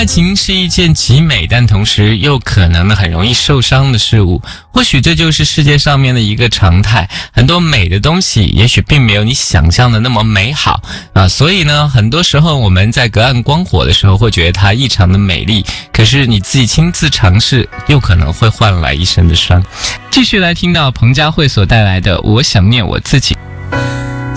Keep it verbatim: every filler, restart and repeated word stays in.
爱情是一件极美，但同时又可能呢很容易受伤的事物。或许这就是世界上面的一个常态，很多美的东西也许并没有你想象的那么美好啊，所以呢很多时候我们在隔岸观火的时候会觉得它异常的美丽，可是你自己亲自尝试又可能会换来一身的伤。继续来听到彭佳慧所带来的我想念我自己。